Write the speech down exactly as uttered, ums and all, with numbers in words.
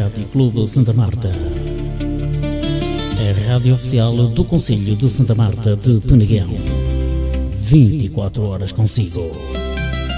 Rádio Clube Santa Marta. A rádio oficial do Concelho de Santa Marta de Penegão. vinte e quatro horas consigo.